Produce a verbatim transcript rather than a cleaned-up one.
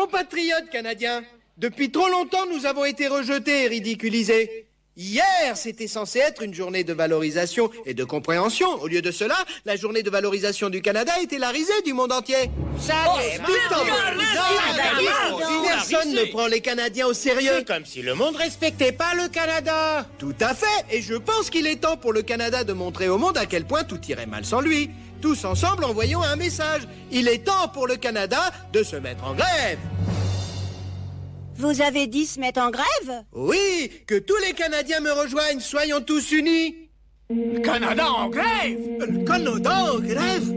Compatriotes canadiens, depuis trop longtemps nous avons été rejetés et ridiculisés. Hier, c'était censé être une journée de valorisation et de compréhension. Au lieu de cela, la journée de valorisation du Canada était la risée du monde entier. Ça oh, Personne ne prend les Canadiens au sérieux. C'est comme si le monde respectait pas le Canada. Tout à fait, et je pense qu'il est temps pour le Canada de montrer au monde à quel point tout irait mal sans lui. Tous ensemble, envoyons un message. Il est temps pour le Canada de se mettre en grève. Vous avez dit se mettre en grève? Oui, que tous les Canadiens me rejoignent, soyons tous unis. Le Canada en grève? Le Canada en grève?